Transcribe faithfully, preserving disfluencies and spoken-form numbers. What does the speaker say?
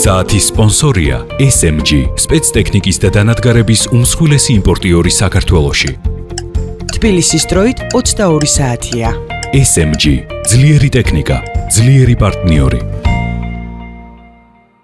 საათის სპონსორია ეს ემ ჯი, სპეცტექნიკის და დანადგარების უმსხვილესი იმპორტიორი საქართველოში. თბილისის დროით ოცდაორი საათია. ეს ემ ჯი, ძლიერი ტექნიკა, ძლიერი პარტნიორი.